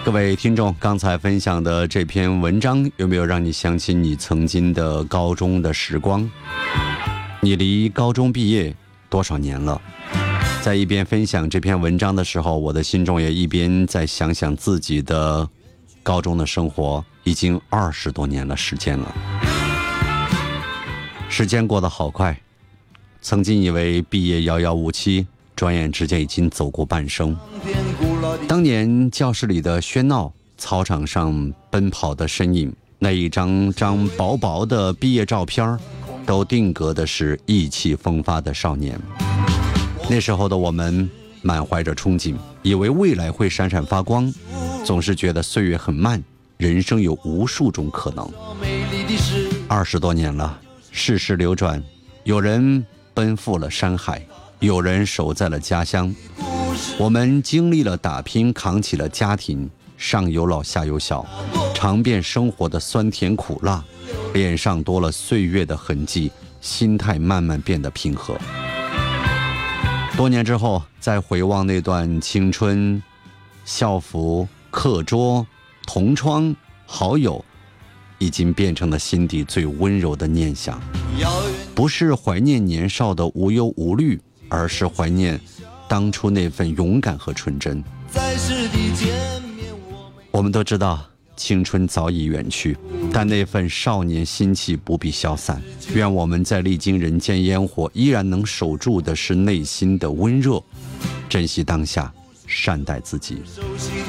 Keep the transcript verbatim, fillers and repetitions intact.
各位听众，刚才分享的这篇文章有没有让你想起你曾经的高中的时光？你离高中毕业多少年了？在一边分享这篇文章的时候，我的心中也一边在想想自己的高中的生活，已经二十多年了时间了。时间过得好快，曾经以为毕业遥遥无期，转眼之间已经走过半生。当年教室里的喧闹，操场上奔跑的身影，那一张张薄薄的毕业照片，都定格的是意气风发的少年。那时候的我们满怀着憧憬，以为未来会闪闪发光，总是觉得岁月很慢，人生有无数种可能。二十多年了，世事流转，有人奔赴了山海，有人守在了家乡。我们经历了打拼，扛起了家庭，上有老下有小，尝遍生活的酸甜苦辣，脸上多了岁月的痕迹，心态慢慢变得平和。多年之后，再回望那段青春，校服、课桌、同窗、好友，已经变成了心底最温柔的念想。不是怀念年少的无忧无虑，而是怀念当初那份勇敢和纯真。我们都知道青春早已远去，但那份少年心气不必消散。愿我们在历经人间烟火，依然能守住的是内心的温热，珍惜当下，善待自己。